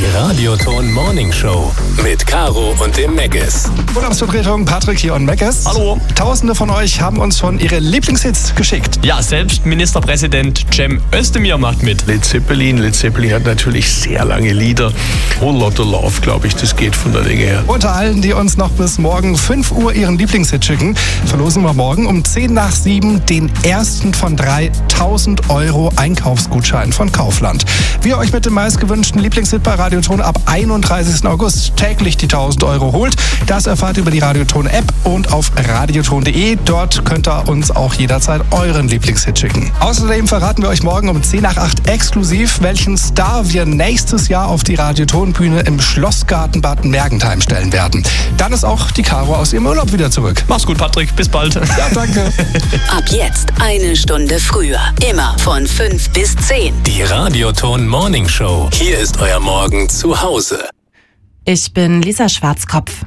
Die Radioton Morning Show mit Caro und dem Meggis. Urlaubsvertretung Patrick hier und Meggis. Hallo. Tausende von euch haben uns schon ihre Lieblingshits geschickt. Ja, selbst Ministerpräsident Cem Özdemir macht mit. Led Zeppelin hat natürlich sehr lange Lieder. Whole Lotta Love, glaube ich, das geht von der Länge her. Unter allen, die uns noch bis morgen 5 Uhr ihren Lieblingshit schicken, verlosen wir morgen um 10 nach 7 den ersten von 3 1.000 Euro Einkaufsgutschein von Kaufland. Wie ihr euch mit dem meistgewünschten Lieblingshit bei Radioton ab 31. August täglich die 1.000 Euro holt, das erfahrt ihr über die Radioton-App und auf radioton.de. Dort könnt ihr uns auch jederzeit euren Lieblingshit schicken. Außerdem verraten wir euch morgen um 10 nach 8 exklusiv, welchen Star wir nächstes Jahr auf die Radioton-Bühne im Schlossgarten Bad Mergentheim stellen werden. Dann ist auch die Caro aus ihrem Urlaub wieder zurück. Mach's gut, Patrick. Bis bald. Ja, danke. Ab jetzt 1 Stunde früher. Immer von 5 bis 10. Die Radioton Morning Show. Hier ist euer Morgen zu Hause. Ich bin Lisa Schwarzkopf.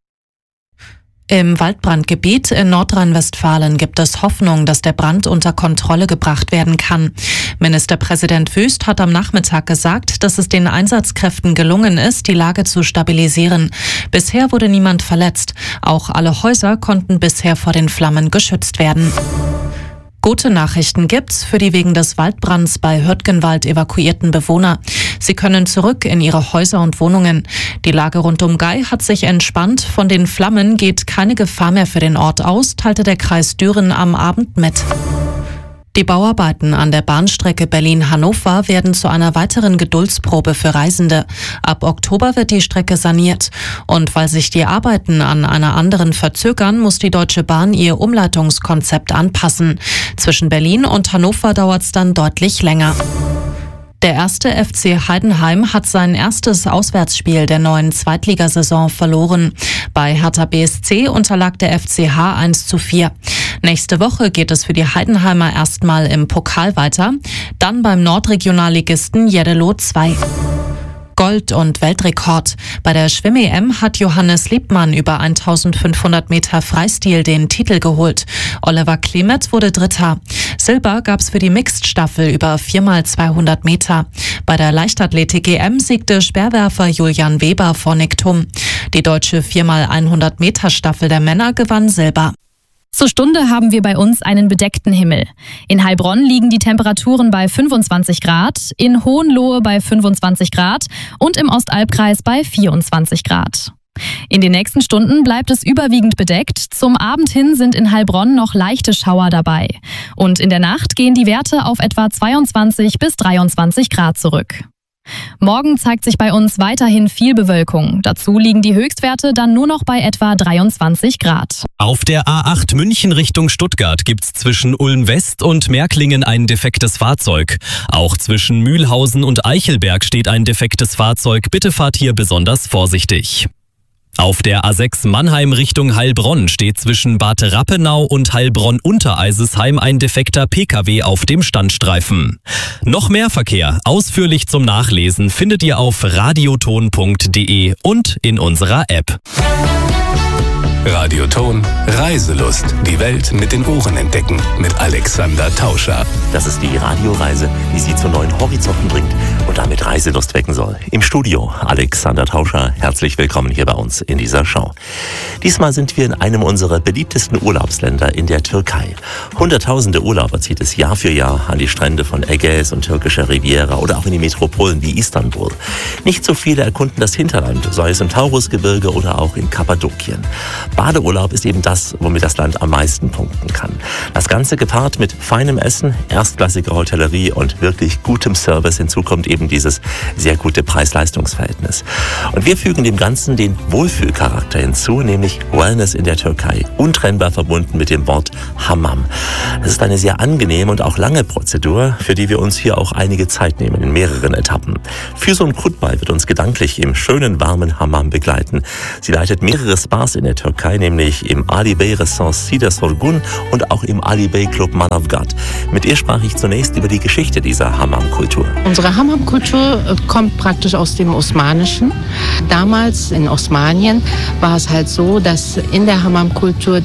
Im Waldbrandgebiet in Nordrhein-Westfalen gibt es Hoffnung, dass der Brand unter Kontrolle gebracht werden kann. Ministerpräsident Wüst hat am Nachmittag gesagt, dass es den Einsatzkräften gelungen ist, die Lage zu stabilisieren. Bisher wurde niemand verletzt. Auch alle Häuser konnten bisher vor den Flammen geschützt werden. Gute Nachrichten gibt's für die wegen des Waldbrands bei Hürtgenwald evakuierten Bewohner. Sie können zurück in ihre Häuser und Wohnungen. Die Lage rund um Gei hat sich entspannt. Von den Flammen geht keine Gefahr mehr für den Ort aus, teilte der Kreis Düren am Abend mit. Die Bauarbeiten an der Bahnstrecke Berlin-Hannover werden zu einer weiteren Geduldsprobe für Reisende. Ab Oktober wird die Strecke saniert. Und weil sich die Arbeiten an einer anderen verzögern, muss die Deutsche Bahn ihr Umleitungskonzept anpassen. Zwischen Berlin und Hannover dauert es dann deutlich länger. Der erste FC Heidenheim hat sein erstes Auswärtsspiel der neuen Zweitligasaison verloren. Bei Hertha BSC unterlag der FCH 1:4. Nächste Woche geht es für die Heidenheimer erstmal im Pokal weiter, dann beim Nordregionalligisten Jeddelo 2. Gold- und Weltrekord. Bei der Schwimm-EM hat Johannes Liebmann über 1500 Meter Freistil den Titel geholt. Oliver Klimet wurde Dritter. Silber gab's für die Mixed-Staffel über 4x200 Meter. Bei der Leichtathletik-EM siegte Speerwerfer Julian Weber vor Nick Thum. Die deutsche 4x100 Meter Staffel der Männer gewann Silber. Zur Stunde haben wir bei uns einen bedeckten Himmel. In Heilbronn liegen die Temperaturen bei 25 Grad, in Hohenlohe bei 25 Grad und im Ostalbkreis bei 24 Grad. In den nächsten Stunden bleibt es überwiegend bedeckt. Zum Abend hin sind in Heilbronn noch leichte Schauer dabei. Und in der Nacht gehen die Werte auf etwa 22 bis 23 Grad zurück. Morgen zeigt sich bei uns weiterhin viel Bewölkung. Dazu liegen die Höchstwerte dann nur noch bei etwa 23 Grad. Auf der A8 München Richtung Stuttgart gibt's zwischen Ulm West und Märklingen ein defektes Fahrzeug. Auch zwischen Mühlhausen und Eichelberg steht ein defektes Fahrzeug. Bitte fahrt hier besonders vorsichtig. Auf der A6 Mannheim Richtung Heilbronn steht zwischen Bad Rappenau und Heilbronn-Untereisesheim ein defekter Pkw auf dem Standstreifen. Noch mehr Verkehr, ausführlich zum Nachlesen, findet ihr auf radioton.de und in unserer App. Radioton Reiselust. Die Welt mit den Ohren entdecken. Mit Alexander Tauscher. Das ist die Radioreise, die Sie zu neuen Horizonten bringt und damit Reiselust wecken soll. Im Studio Alexander Tauscher. Herzlich willkommen hier bei uns in dieser Show. Diesmal sind wir in einem unserer beliebtesten Urlaubsländer in der Türkei. Hunderttausende Urlauber zieht es Jahr für Jahr an die Strände von Ägäis und türkischer Riviera oder auch in die Metropolen wie Istanbul. Nicht so viele erkunden das Hinterland, sei es im Taurusgebirge oder auch in Kappadokien. Badeurlaub ist eben das, womit das Land am meisten punkten kann. Das Ganze gepaart mit feinem Essen, erstklassiger Hotellerie und wirklich gutem Service. Hinzu kommt eben dieses sehr gute Preis-Leistungs-Verhältnis. Und wir fügen dem Ganzen den Wohlfühlcharakter hinzu, nämlich Wellness in der Türkei, untrennbar verbunden mit dem Wort Hammam. Es ist eine sehr angenehme und auch lange Prozedur, für die wir uns hier auch einige Zeit nehmen, in mehreren Etappen. Füsun Kutbay wird uns gedanklich im schönen, warmen Hammam begleiten. Sie leitet mehrere Spas in der Türkei, nämlich im Ali Bey Ressort Sida Sorgun und auch im Ali Bey Club Manavgat. Mit ihr sprach ich zunächst über die Geschichte dieser Hammam-Kultur. Unsere Hammam-Kultur kommt praktisch aus dem Osmanischen. Damals in Osmanien war es halt so, dass in der Hammam-Kultur die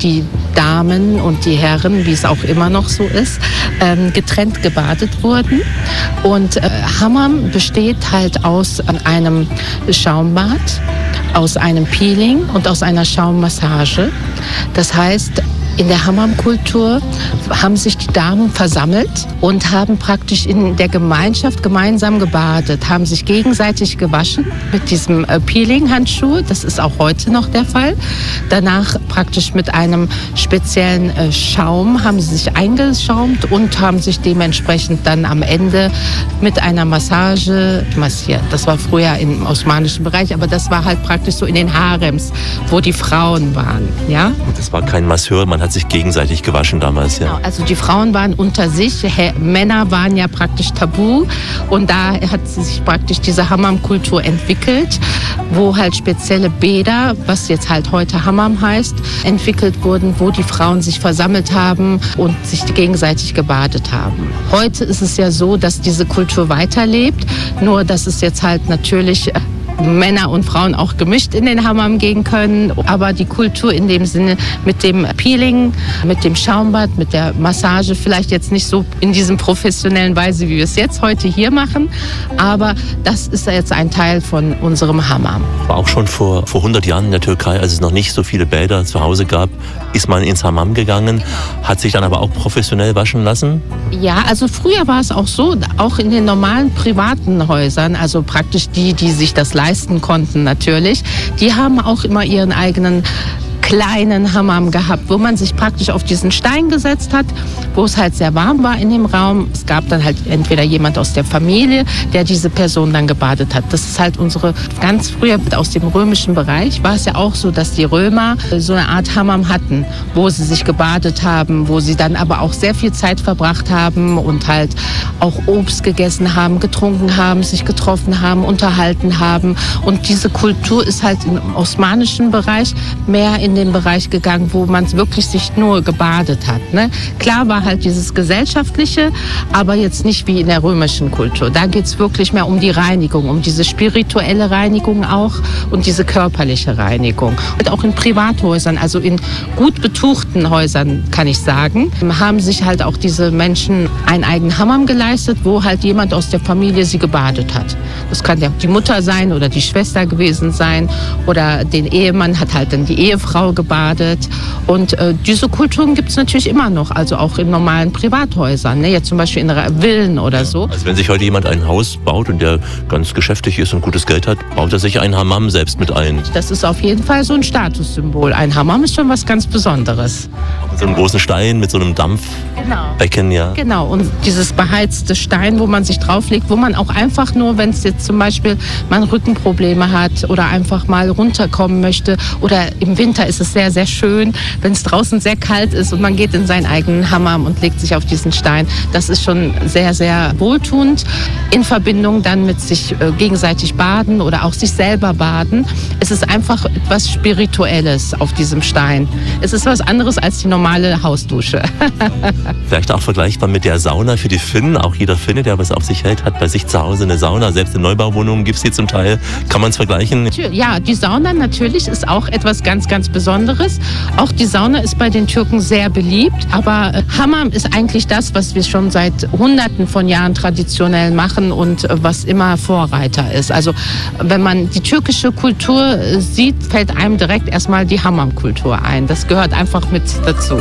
Damen und die Herren, wie es auch immer noch so ist, getrennt gebadet wurden. Und Hammam besteht halt aus einem Schaumbad, aus einem Peeling und aus einer Schaummassage. Das heißt, in der Hammam-Kultur haben sich die Damen versammelt und haben praktisch in der Gemeinschaft gemeinsam gebadet, haben sich gegenseitig gewaschen mit diesem Peeling-Handschuh. Das ist auch heute noch der Fall. Danach praktisch mit einem speziellen Schaum haben sie sich eingeschaumt und haben sich dementsprechend dann am Ende mit einer Massage massiert. Das war früher im osmanischen Bereich, aber das war halt praktisch so in den Harems, wo die Frauen waren. Ja? Das war kein Masseur, man hat sich gegenseitig gewaschen damals. Ja. Genau, also die Frauen waren unter sich, Männer waren ja praktisch tabu und da hat sich praktisch diese Hammam-Kultur entwickelt, wo halt spezielle Bäder, was jetzt halt heute Hammam heißt, entwickelt wurden, wo die Frauen sich versammelt haben und sich gegenseitig gebadet haben. Heute ist es ja so, dass diese Kultur weiterlebt, nur dass es jetzt halt natürlich Männer und Frauen auch gemischt in den Hammam gehen können. Aber die Kultur in dem Sinne mit dem Peeling, mit dem Schaumbad, mit der Massage, vielleicht jetzt nicht so in diesem professionellen Weise, wie wir es jetzt heute hier machen. Aber das ist jetzt ein Teil von unserem Hammam. War auch schon vor 100 Jahren in der Türkei, als es noch nicht so viele Bäder zu Hause gab, ist man ins Hammam gegangen, hat sich dann aber auch professionell waschen lassen? Ja, also früher war es auch so, auch in den normalen privaten Häusern, also praktisch die sich das leisten konnten natürlich, die haben auch immer ihren eigenen kleinen Hammam gehabt, wo man sich praktisch auf diesen Stein gesetzt hat, wo es halt sehr warm war in dem Raum. Es gab dann halt entweder jemand aus der Familie, der diese Person dann gebadet hat. Das ist halt unsere, ganz früher aus dem römischen Bereich war es ja auch so, dass die Römer so eine Art Hammam hatten, wo sie sich gebadet haben, wo sie dann aber auch sehr viel Zeit verbracht haben und halt auch Obst gegessen haben, getrunken haben, sich getroffen haben, unterhalten haben. Und diese Kultur ist halt im osmanischen Bereich mehr in den Bereich gegangen, wo man wirklich sich nur gebadet hat. Ne? Klar war halt dieses Gesellschaftliche, aber jetzt nicht wie in der römischen Kultur. Da geht es wirklich mehr um die Reinigung, um diese spirituelle Reinigung auch und diese körperliche Reinigung. Und auch in Privathäusern, also in gut betuchten Häusern, kann ich sagen, haben sich halt auch diese Menschen einen eigenen Hammam geleistet, wo halt jemand aus der Familie sie gebadet hat. Das kann ja die Mutter sein oder die Schwester gewesen sein oder den Ehemann hat halt dann die Ehefrau gebadet. Und diese Kulturen gibt es natürlich immer noch, also auch in normalen Privathäusern, ne? Jetzt zum Beispiel in Villen oder so. Also wenn sich heute jemand ein Haus baut und der ganz geschäftig ist und gutes Geld hat, baut er sich einen Hammam selbst mit ein. Das ist auf jeden Fall so ein Statussymbol. Ein Hammam ist schon was ganz Besonderes. Mit so einem großen Stein, mit so einem Dampfbecken, ja. Genau, und dieses beheizte Stein, wo man sich drauflegt, wo man auch einfach nur, wenn es jetzt zum Beispiel man Rückenprobleme hat oder einfach mal runterkommen möchte oder im Winter ist es sehr, sehr schön, wenn es draußen sehr kalt ist und man geht in seinen eigenen Hammam und legt sich auf diesen Stein. Das ist schon sehr, sehr wohltuend. In Verbindung dann mit sich gegenseitig baden oder auch sich selber baden. Es ist einfach etwas Spirituelles auf diesem Stein. Es ist was anderes als die normale Hausdusche. Vielleicht auch vergleichbar mit der Sauna für die Finnen. Auch jeder Finne, der was auf sich hält, hat bei sich zu Hause eine Sauna. Selbst in Neubauwohnungen gibt es die zum Teil. Kann man es vergleichen? Ja, die Sauna natürlich ist auch etwas ganz, ganz Besonderes. Auch die Sauna ist bei den Türken sehr beliebt. Aber Hammam ist eigentlich das, was wir schon seit Hunderten von Jahren traditionell machen und was immer Vorreiter ist. Also wenn man die türkische Kultur sieht, fällt einem direkt erstmal die Hammam-Kultur ein. Das gehört einfach mit dazu.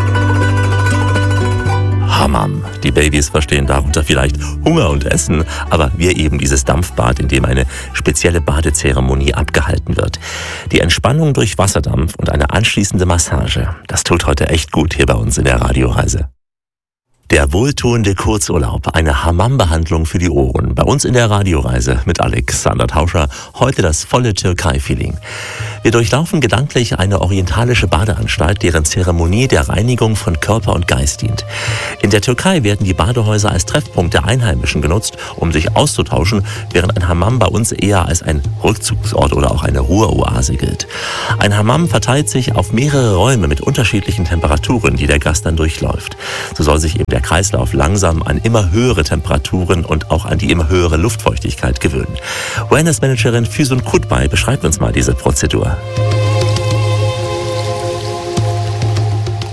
Hammam. Die Babys verstehen darunter vielleicht Hunger und Essen, aber wir eben dieses Dampfbad, in dem eine spezielle Badezeremonie abgehalten wird. Die Entspannung durch Wasserdampf und eine anschließende Massage, das tut heute echt gut hier bei uns in der Radioreise. Der wohltuende Kurzurlaub, eine Hammam-Behandlung für die Ohren. Bei uns in der Radioreise mit Alexander Tauscher. Heute das volle Türkei-Feeling. Wir durchlaufen gedanklich eine orientalische Badeanstalt, deren Zeremonie der Reinigung von Körper und Geist dient. In der Türkei werden die Badehäuser als Treffpunkt der Einheimischen genutzt, um sich auszutauschen, während ein Hammam bei uns eher als ein Rückzugsort oder auch eine Ruheoase gilt. Ein Hammam verteilt sich auf mehrere Räume mit unterschiedlichen Temperaturen, die der Gast dann durchläuft. So soll sich eben der Kreislauf langsam an immer höhere Temperaturen und auch an die immer höhere Luftfeuchtigkeit gewöhnen. Wellnessmanagerin Füsun Kutbay beschreibt uns mal diese Prozedur.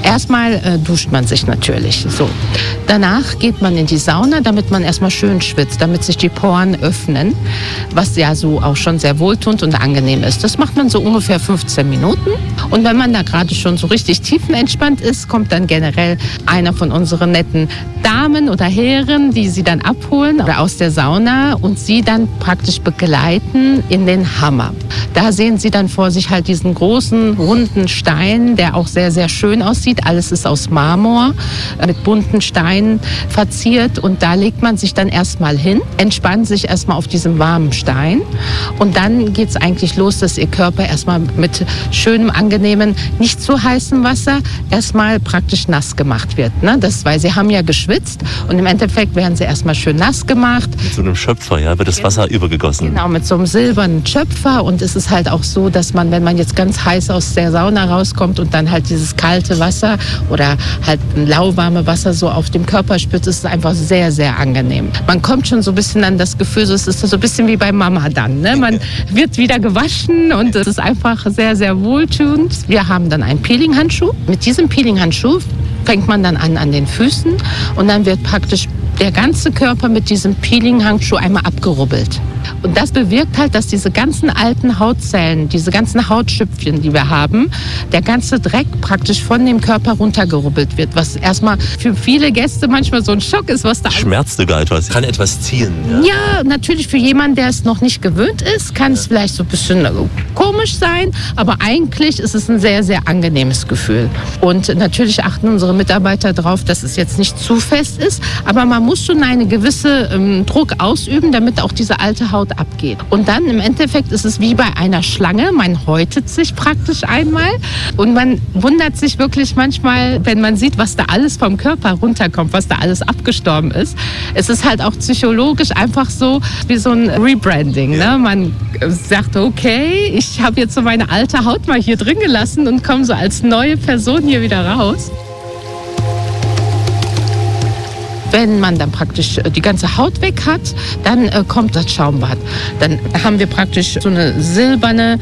Erstmal duscht man sich natürlich. So. Danach geht man in die Sauna, damit man erstmal schön schwitzt, damit sich die Poren öffnen, was ja so auch schon sehr wohltuend und angenehm ist. Das macht man so ungefähr 15 Minuten. Und wenn man da gerade schon so richtig tiefenentspannt ist, kommt dann generell einer von unseren netten Damen oder Herren, die sie dann abholen aus der Sauna und sie dann praktisch begleiten in den Hammer. Da sehen sie dann vor sich halt diesen großen, runden Stein, der auch sehr, sehr schön aussieht. Alles ist aus Marmor, mit bunten Steinen verziert. Und da legt man sich dann erstmal hin, entspannt sich erstmal auf diesem warmen Stein. Und dann geht es eigentlich los, dass ihr Körper erstmal mit schönem, angenehmen, nicht zu heißem Wasser erstmal praktisch nass gemacht wird. Ne? Weil sie haben ja geschwitzt und im Endeffekt werden sie erstmal schön nass gemacht. Mit so einem Schöpfer, ja, wird das Wasser übergegossen. Genau, mit so einem silbernen Schöpfer. Und es ist halt auch so, dass man, wenn man jetzt ganz heiß aus der Sauna rauskommt und dann halt dieses kalte Wasser oder halt ein lauwarme Wasser so auf dem Körper spürt, ist es einfach sehr, sehr angenehm. Man kommt schon so ein bisschen an das Gefühl, es ist so ein bisschen wie bei Mama dann. Ne? Man wird wieder gewaschen und es ist einfach sehr, sehr wohltuend. Wir haben dann einen Peeling-Handschuh. Mit diesem Peeling-Handschuh fängt man dann an den Füßen und dann wird praktisch der ganze Körper mit diesem Peeling-Handschuh einmal abgerubbelt. Und das bewirkt halt, dass diese ganzen alten Hautzellen, diese ganzen Hautschüpfchen, die wir haben, der ganze Dreck praktisch von dem Körper runtergerubbelt wird, was erstmal für viele Gäste manchmal so ein Schock ist, was da schmerzt sogar etwas, kann etwas ziehen. Ja, natürlich für jemanden, der es noch nicht gewöhnt ist, kann es vielleicht so ein bisschen komisch sein, aber eigentlich ist es ein sehr, sehr angenehmes Gefühl. Und natürlich achten unsere Mitarbeiter darauf, dass es jetzt nicht zu fest ist, aber man muss schon einen gewissen Druck ausüben, damit auch diese alte Haut abgeht. Und dann im Endeffekt ist es wie bei einer Schlange, man häutet sich praktisch einmal und man wundert sich wirklich manchmal, wenn man sieht, was da alles vom Körper runterkommt, was da alles abgestorben ist. Es ist halt auch psychologisch einfach so wie so ein Rebranding. Ne? Man sagt, okay, ich habe jetzt so meine alte Haut mal hier drin gelassen und komme so als neue Person hier wieder raus. Wenn man dann praktisch die ganze Haut weg hat, dann kommt das Schaumbad. Dann haben wir praktisch so eine silberne,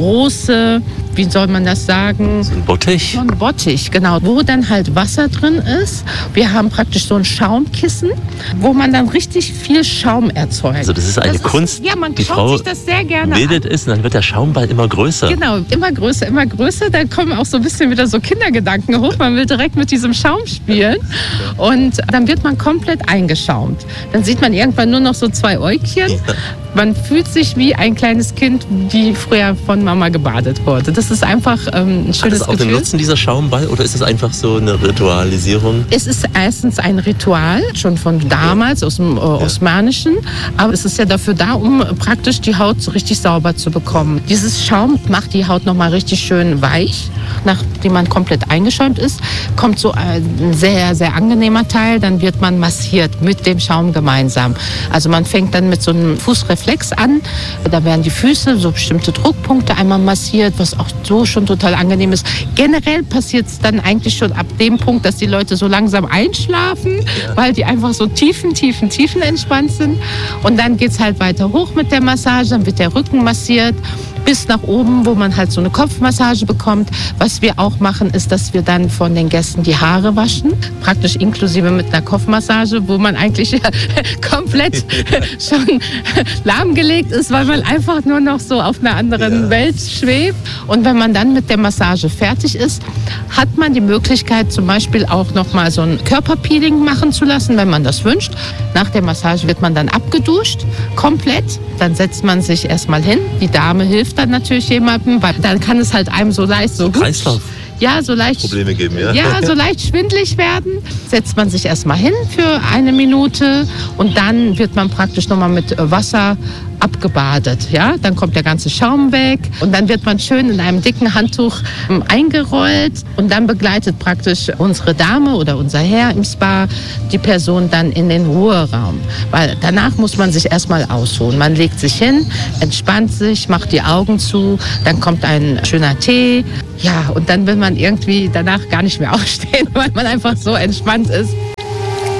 große, wie soll man das sagen? So ein Bottich? So ein Bottich, genau. Wo dann halt Wasser drin ist. Wir haben praktisch so ein Schaumkissen, wo man dann richtig viel Schaum erzeugt. Also das ist eine Kunst. Ja, man die schaut Frau sich das sehr gerne bildet an. es und dann wird der Schaumball immer größer. Genau, immer größer, immer größer. Da kommen auch so ein bisschen wieder so Kindergedanken hoch. Man will direkt mit diesem Schaum spielen. Und dann wird man komplett eingeschaumt. Dann sieht man irgendwann nur noch so 2 Äugchen. Ja. Man fühlt sich wie ein kleines Kind, die früher von Mama gebadet wurde. Das ist einfach ein schönes Gefühl. Hat das auch den Nutzen, dieser Schaumball, oder ist es einfach so eine Ritualisierung? Es ist erstens ein Ritual, schon von damals, aus dem Osmanischen. Aber es ist ja dafür da, um praktisch die Haut so richtig sauber zu bekommen. Dieses Schaum macht die Haut nochmal richtig schön weich. Nachdem man komplett eingeschäumt ist, kommt so ein sehr, sehr angenehmer Teil. Dann wird man massiert mit dem Schaum gemeinsam. Also man fängt dann mit so einem Fußreflex an. Da werden die Füße, so bestimmte Druckpunkte einmal massiert, was auch so schon total angenehm ist. Generell passiert es dann eigentlich schon ab dem Punkt, dass die Leute so langsam einschlafen, weil die einfach so tiefen entspannt sind. Und dann geht es halt weiter hoch mit der Massage, dann wird der Rücken massiert. Bis nach oben, wo man halt so eine Kopfmassage bekommt. Was wir auch machen, ist, dass wir dann von den Gästen die Haare waschen. Praktisch inklusive mit einer Kopfmassage, wo man eigentlich komplett schon lahmgelegt ist, weil man einfach nur noch so auf einer anderen Welt schwebt. Und wenn man dann mit der Massage fertig ist, hat man die Möglichkeit, zum Beispiel auch noch mal so ein Körperpeeling machen zu lassen, wenn man das wünscht. Nach der Massage wird man dann abgeduscht, komplett. Dann setzt man sich erstmal hin. Die Dame hilft dann natürlich jemandem, weil dann kann es halt einem so leicht so Kreislauf. Ja, so leicht Probleme geben, ja. Ja, so leicht schwindelig werden. Setzt man sich erstmal hin für 1 Minute und dann wird man praktisch nochmal mit Wasser abgebadet, ja, dann kommt der ganze Schaum weg und dann wird man schön in einem dicken Handtuch eingerollt und dann begleitet praktisch unsere Dame oder unser Herr im Spa die Person dann in den Ruheraum, weil danach muss man sich erstmal ausruhen. Man legt sich hin, entspannt sich, macht die Augen zu, dann kommt ein schöner Tee, ja, und dann will man irgendwie danach gar nicht mehr aufstehen, weil man einfach so entspannt ist.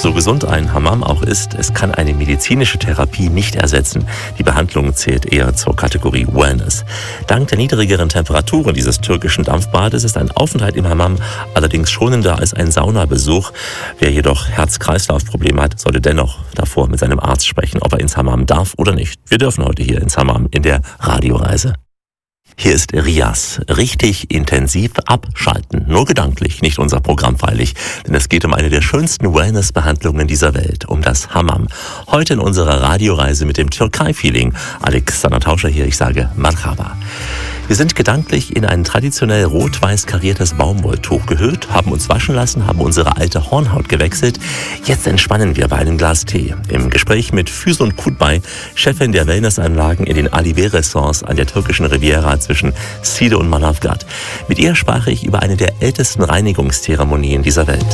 So gesund ein Hammam auch ist, es kann eine medizinische Therapie nicht ersetzen. Die Behandlung zählt eher zur Kategorie Wellness. Dank der niedrigeren Temperaturen dieses türkischen Dampfbades ist ein Aufenthalt im Hammam allerdings schonender als ein Saunabesuch. Wer jedoch Herz-Kreislauf-Probleme hat, sollte dennoch davor mit seinem Arzt sprechen, ob er ins Hammam darf oder nicht. Wir dürfen heute hier ins Hammam in der Radioreise. Hier ist Rias. Richtig intensiv abschalten. Nur gedanklich, nicht unser Programm freilich. Denn es geht um eine der schönsten Wellness-Behandlungen dieser Welt, um das Hammam. Heute in unserer Radioreise mit dem Türkei-Feeling. Alexander Tauscher hier, ich sage Marhaba. Wir sind gedanklich in ein traditionell rot-weiß kariertes Baumwolltuch gehüllt, haben uns waschen lassen, haben unsere alte Hornhaut gewechselt. Jetzt entspannen wir bei einem Glas Tee. Im Gespräch mit Füsun Kutbay, Chefin der Wellnessanlagen in den Alibe-Ressorts an der türkischen Riviera zwischen Side und Manavgat. Mit ihr sprach ich über eine der ältesten Reinigungszeremonien dieser Welt.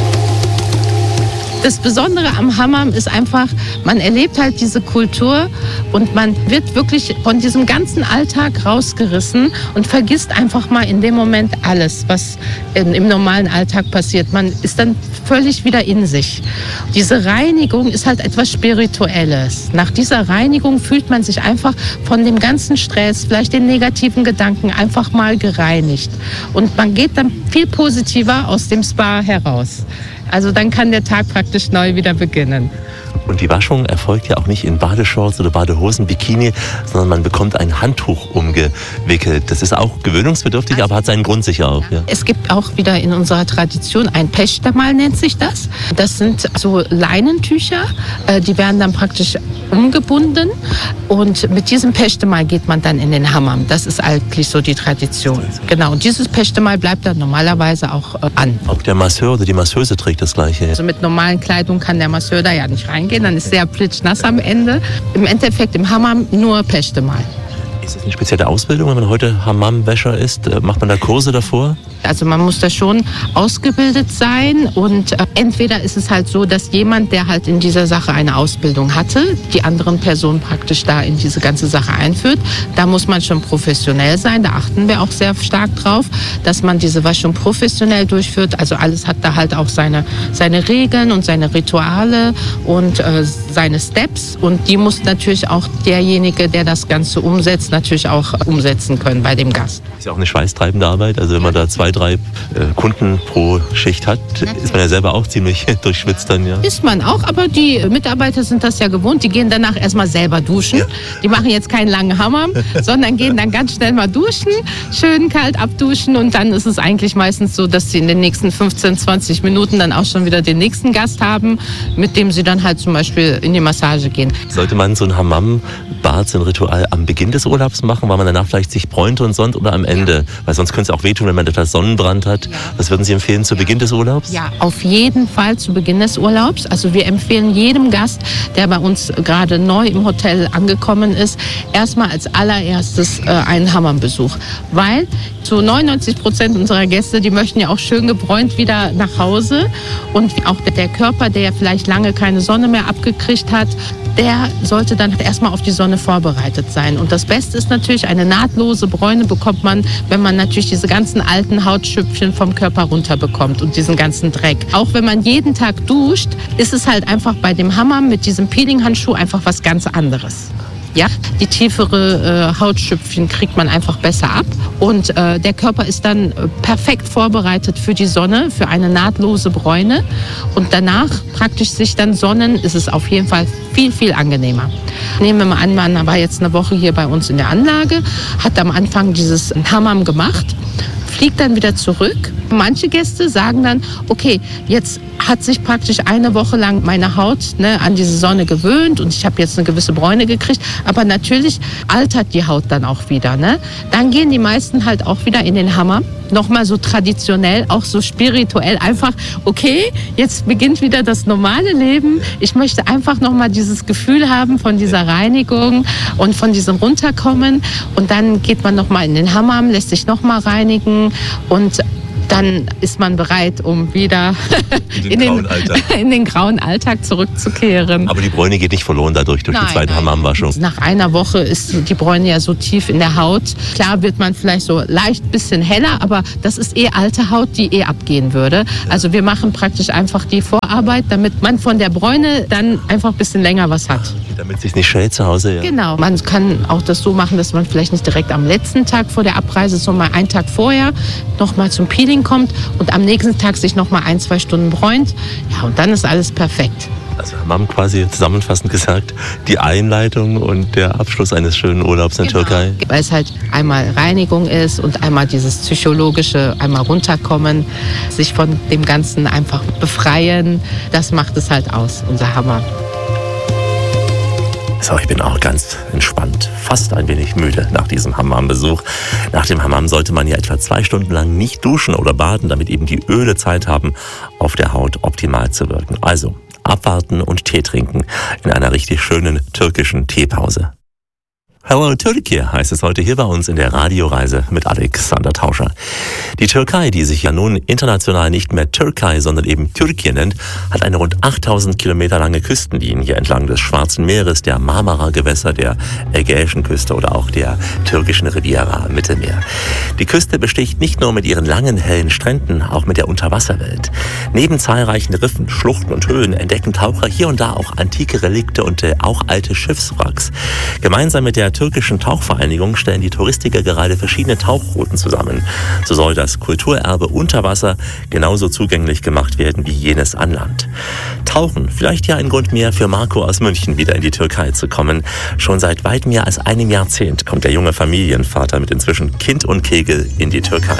Das Besondere am Hammam ist einfach, man erlebt halt diese Kultur und man wird wirklich von diesem ganzen Alltag rausgerissen und vergisst einfach mal in dem Moment alles, was im normalen Alltag passiert. Man ist dann völlig wieder in sich. Diese Reinigung ist halt etwas Spirituelles. Nach dieser Reinigung fühlt man sich einfach von dem ganzen Stress, vielleicht den negativen Gedanken einfach mal gereinigt. Und man geht dann viel positiver aus dem Spa heraus. Also dann kann der Tag praktisch neu wieder beginnen. Und die Waschung erfolgt ja auch nicht in Badeshorts oder Badehosen, Bikini, sondern man bekommt ein Handtuch umgewickelt. Das ist auch gewöhnungsbedürftig, aber hat seinen Grund sicher auch. Ja. Es gibt auch wieder in unserer Tradition ein Peschtemal, nennt sich das. Das sind so Leinentücher, die werden dann praktisch umgebunden und mit diesem Peschtemal geht man dann in den Hammam. Das ist eigentlich so die Tradition. Genau, und dieses Peschtemal bleibt dann normalerweise auch an. Auch der Masseur oder die Masseuse trägt das Gleiche. Also mit normalen Kleidung kann der Masseur da ja nicht reingehen, dann ist sehr plitschnass am Ende. Im Endeffekt im Hammam nur Peschtemal. Ist das eine spezielle Ausbildung, wenn man heute Hammam-Wäscher ist? Macht man da Kurse davor? Also man muss da schon ausgebildet sein und entweder ist es halt so, dass jemand, der halt in dieser Sache eine Ausbildung hatte, die anderen Personen praktisch da in diese ganze Sache einführt. Da muss man schon professionell sein, da achten wir auch sehr stark drauf, dass man diese Waschung professionell durchführt. Also alles hat da halt auch seine Regeln und seine Rituale und seine Steps und die muss natürlich auch derjenige, der das Ganze umsetzt, natürlich auch umsetzen können bei dem Gast. Ist ja auch eine schweißtreibende Arbeit, also wenn man da 2, 3 Kunden pro Schicht hat, ist man ja selber auch ziemlich durchschwitzt dann, ja. Ist man auch, aber die Mitarbeiter sind das ja gewohnt, die gehen danach erstmal selber duschen. Ja. Die machen jetzt keinen langen Hammam, sondern gehen dann ganz schnell mal duschen, schön kalt abduschen und dann ist es eigentlich meistens so, dass sie in den nächsten 15, 20 Minuten dann auch schon wieder den nächsten Gast haben, mit dem sie dann halt zum Beispiel in die Massage gehen. Sollte man so ein Hammam-Bad, so ein Ritual am Beginn des Urlaubs machen, weil man danach vielleicht sich bräunt und sonst oder am Ende? Ja. Weil sonst könnte es auch wehtun, wenn man etwas Sonnenbrand hat. Ja. Was würden Sie empfehlen zu Beginn des Urlaubs? Ja, auf jeden Fall zu Beginn des Urlaubs. Also wir empfehlen jedem Gast, der bei uns gerade neu im Hotel angekommen ist, erstmal als allererstes einen Hammambesuch. Weil zu 99% unserer Gäste, die möchten ja auch schön gebräunt wieder nach Hause. Und auch der Körper, der ja vielleicht lange keine Sonne mehr abgekriegt hat, der sollte dann erstmal auf die Sonne vorbereitet sein. Und das Beste ist natürlich, eine nahtlose Bräune bekommt man, wenn man natürlich diese ganzen alten Hautschüppchen vom Körper runterbekommt und diesen ganzen Dreck. Auch wenn man jeden Tag duscht, ist es halt einfach bei dem Hammam mit diesem Peeling-Handschuh einfach was ganz anderes. Ja, die tiefere Hautschüppchen kriegt man einfach besser ab und der Körper ist dann perfekt vorbereitet für die Sonne, für eine nahtlose Bräune und danach praktisch sich dann sonnen, ist es auf jeden Fall viel, viel angenehmer. Nehmen wir mal an, man war jetzt eine Woche hier bei uns in der Anlage, hat am Anfang dieses Hammam gemacht, fliegt dann wieder zurück. Manche Gäste sagen dann, okay, jetzt hat sich praktisch eine Woche lang meine Haut an diese Sonne gewöhnt und ich habe jetzt eine gewisse Bräune gekriegt, aber natürlich altert die Haut dann auch wieder. Ne? Dann gehen die meisten halt auch wieder in den Hammam, nochmal so traditionell, auch so spirituell, einfach, okay, jetzt beginnt wieder das normale Leben. Ich möchte einfach nochmal dieses Gefühl haben von dieser Reinigung und von diesem Runterkommen und dann geht man nochmal in den Hammam, lässt sich nochmal reinigen und dann ist man bereit, um wieder in den grauen Alltag zurückzukehren. Aber die Bräune geht nicht verloren dadurch, durch die zweite Hammamwaschung. Nach einer Woche ist die Bräune ja so tief in der Haut. Klar wird man vielleicht so leicht ein bisschen heller, aber das ist alte Haut, die abgehen würde. Also wir machen praktisch einfach die Vorarbeit, damit man von der Bräune dann einfach ein bisschen länger was hat. Damit es sich nicht schält zu Hause, ja. Genau, man kann auch das so machen, dass man vielleicht nicht direkt am letzten Tag vor der Abreise, sondern mal einen Tag vorher nochmal zum Peeling kommt und am nächsten Tag sich nochmal 1-2 Stunden bräunt. Ja, und dann ist alles perfekt. Also Hammam quasi zusammenfassend gesagt, die Einleitung und der Abschluss eines schönen Urlaubs in der Türkei. Weil es halt einmal Reinigung ist und einmal dieses psychologische, einmal runterkommen, sich von dem Ganzen einfach befreien, das macht es halt aus, unser Hammam. So, ich bin auch ganz entspannt, fast ein wenig müde nach diesem Hammam-Besuch. Nach dem Hammam sollte man ja etwa 2 Stunden lang nicht duschen oder baden, damit eben die Öle Zeit haben, auf der Haut optimal zu wirken. Also abwarten und Tee trinken in einer richtig schönen türkischen Teepause. Hello Turkey heißt es heute hier bei uns in der Radioreise mit Alexander Tauscher. Die Türkei, die sich ja nun international nicht mehr Türkei, sondern eben Türkei nennt, hat eine rund 8000 Kilometer lange Küstenlinie entlang des Schwarzen Meeres, der Marmara-Gewässer, der Ägäischen Küste oder auch der türkischen Riviera am Mittelmeer. Die Küste besticht nicht nur mit ihren langen, hellen Stränden, auch mit der Unterwasserwelt. Neben zahlreichen Riffen, Schluchten und Höhlen entdecken Taucher hier und da auch antike Relikte und auch alte Schiffswracks. Gemeinsam mit der türkischen Tauchvereinigung stellen die Touristiker gerade verschiedene Tauchrouten zusammen. So soll das Kulturerbe unter Wasser genauso zugänglich gemacht werden wie jenes an Land. Tauchen, vielleicht ja ein Grund mehr für Marco aus München wieder in die Türkei zu kommen. Schon seit weit mehr als einem Jahrzehnt kommt der junge Familienvater mit inzwischen Kind und Kegel in die Türkei.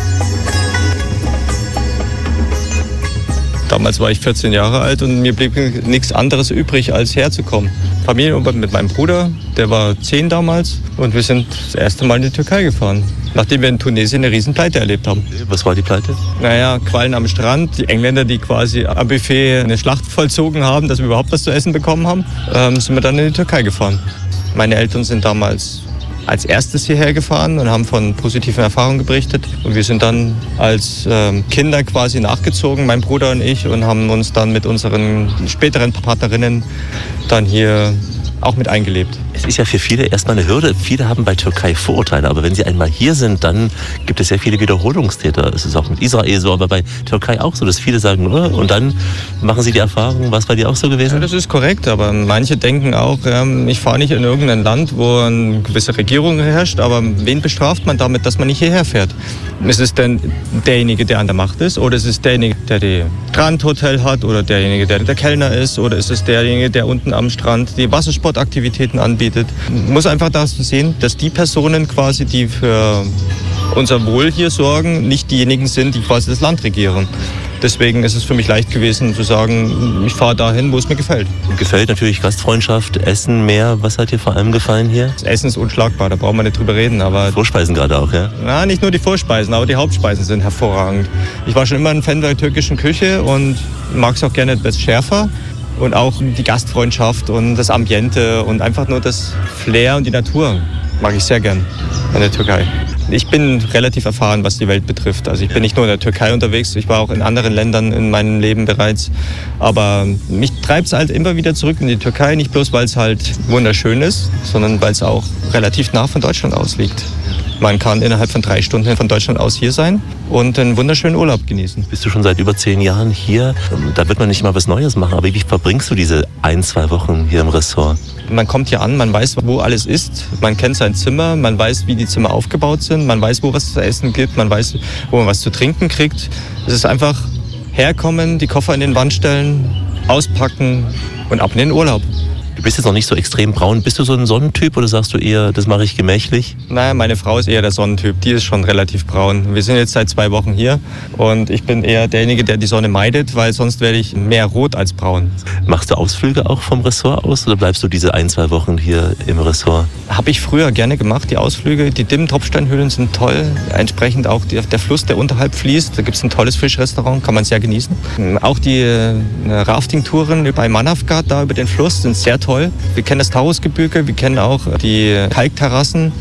Damals war ich 14 Jahre alt und mir blieb nichts anderes übrig, als herzukommen. Familienurlaub mit meinem Bruder, der war 10 damals und wir sind das erste Mal in die Türkei gefahren. Nachdem wir in Tunesien eine Riesen-Pleite erlebt haben. Was war die Pleite? Naja, Quallen am Strand. Die Engländer, die quasi am Buffet eine Schlacht vollzogen haben, dass wir überhaupt was zu essen bekommen haben, sind wir dann in die Türkei gefahren. Meine Eltern sind damals als erstes hierher gefahren und haben von positiven Erfahrungen berichtet. Und wir sind dann als Kinder quasi nachgezogen, mein Bruder und ich, und haben uns dann mit unseren späteren Partnerinnen dann hier auch mit eingelebt. Es ist ja für viele erstmal eine Hürde. Viele haben bei Türkei Vorurteile, aber wenn sie einmal hier sind, dann gibt es sehr viele Wiederholungstäter. Es ist auch mit Israel so, aber bei Türkei auch so, dass viele sagen, und dann machen sie die Erfahrung. War es bei dir auch so gewesen? Ja, das ist korrekt, aber manche denken auch, ich fahre nicht in irgendein Land, wo eine gewisse Regierung herrscht, aber wen bestraft man damit, dass man nicht hierher fährt? Ist es denn derjenige, der an der Macht ist, oder ist es derjenige, der die Strandhotel hat, oder derjenige, der der Kellner ist, oder ist es derjenige, der unten am Strand die Wassersportaktivitäten anbietet? Man muss einfach das sehen, dass die Personen quasi, die für unser Wohl hier sorgen, nicht diejenigen sind, die quasi das Land regieren. Deswegen ist es für mich leicht gewesen zu sagen, ich fahre dahin, wo es mir gefällt. Gefällt natürlich Gastfreundschaft, Essen, Meer. Was hat dir vor allem gefallen hier? Das Essen ist unschlagbar, da brauchen wir nicht drüber reden. Aber Vorspeisen gerade auch, ja? Na, nicht nur die Vorspeisen, aber die Hauptspeisen sind hervorragend. Ich war schon immer ein Fan der türkischen Küche und mag es auch gerne etwas schärfer. Und auch die Gastfreundschaft und das Ambiente und einfach nur das Flair und die Natur mag ich sehr gern in der Türkei. Ich bin relativ erfahren, was die Welt betrifft. Also ich bin nicht nur in der Türkei unterwegs, ich war auch in anderen Ländern in meinem Leben bereits. Aber mich treibt es halt immer wieder zurück in die Türkei, nicht bloß weil es halt wunderschön ist, sondern weil es auch relativ nah von Deutschland aus liegt. Man kann innerhalb von 3 Stunden von Deutschland aus hier sein und einen wunderschönen Urlaub genießen. Bist du schon seit über 10 Jahren hier? Da wird man nicht mal was Neues machen. Aber wie verbringst du diese 1-2 Wochen hier im Ressort? Man kommt hier an, man weiß, wo alles ist. Man kennt sein Zimmer, man weiß, wie die Zimmer aufgebaut sind. Man weiß, wo was zu essen gibt, man weiß, wo man was zu trinken kriegt. Es ist einfach herkommen, die Koffer in den Wand stellen, auspacken und ab in den Urlaub. Du bist jetzt noch nicht so extrem braun. Bist du so ein Sonnentyp oder sagst du eher, das mache ich gemächlich? Naja, meine Frau ist eher der Sonnentyp. Die ist schon relativ braun. Wir sind jetzt seit 2 Wochen hier und ich bin eher derjenige, der die Sonne meidet, weil sonst werde ich mehr rot als braun. Machst du Ausflüge auch vom Ressort aus oder bleibst du diese 1-2 Wochen hier im Ressort? Habe ich früher gerne gemacht, die Ausflüge. Die Dimmen-Tropfsteinhöhlen sind toll. Entsprechend auch der Fluss, der unterhalb fließt. Da gibt es ein tolles Fischrestaurant, kann man sehr genießen. Auch die Rafting-Touren bei Manavgat, da über den Fluss, sind sehr toll. Wir kennen das Taurusgebirge, wir kennen auch die Kalkterrassen.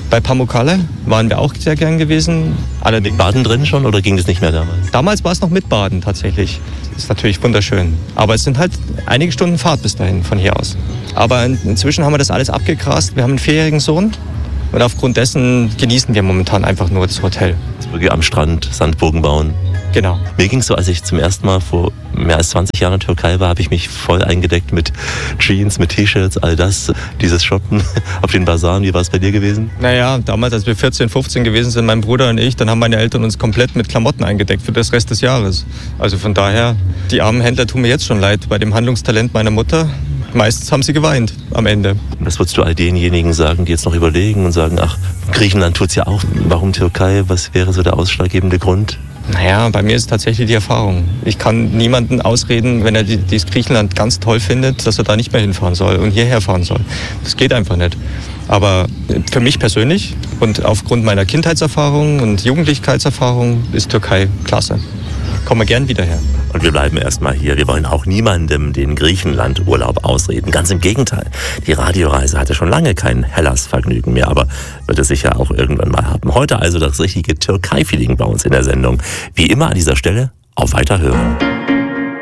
Bei Pamukkale waren wir auch sehr gern gewesen. Allerdings Baden drin schon oder ging das nicht mehr damals? Damals war es noch mit Baden tatsächlich. Das ist natürlich wunderschön. Aber es sind halt einige Stunden Fahrt bis dahin von hier aus. Aber inzwischen haben wir das alles abgegrast. Wir haben einen 4-jährigen Sohn. Und aufgrund dessen genießen wir momentan einfach nur das Hotel. Wirklich am Strand Sandburgen bauen. Genau. Mir ging es so, als ich zum ersten Mal vor mehr als 20 Jahren in der Türkei war, habe ich mich voll eingedeckt mit Jeans, mit T-Shirts, all das, dieses Shoppen auf den Basaren. Wie war es bei dir gewesen? Naja, damals, als wir 14, 15 gewesen sind, mein Bruder und ich, dann haben meine Eltern uns komplett mit Klamotten eingedeckt für das Rest des Jahres. Also von daher, die armen Händler tun mir jetzt schon leid. Bei dem Handlungstalent meiner Mutter, meistens haben sie geweint am Ende. Was würdest du all denjenigen sagen, die jetzt noch überlegen und sagen, ach, Griechenland tut's ja auch, warum Türkei? Was wäre so der ausschlaggebende Grund? Naja, bei mir ist es tatsächlich die Erfahrung. Ich kann niemanden ausreden, wenn er dieses Griechenland ganz toll findet, dass er da nicht mehr hinfahren soll und hierher fahren soll. Das geht einfach nicht. Aber für mich persönlich und aufgrund meiner Kindheitserfahrung und Jugendlichkeitserfahrung ist Türkei klasse. Kommen wir gern wieder her. Und wir bleiben erstmal hier. Wir wollen auch niemandem den Griechenland-Urlaub ausreden. Ganz im Gegenteil. Die Radioreise hatte schon lange kein Hellas-Vergnügen mehr, aber wird es sicher auch irgendwann mal haben. Heute also das richtige Türkei-Feeling bei uns in der Sendung. Wie immer an dieser Stelle auf Weiterhören.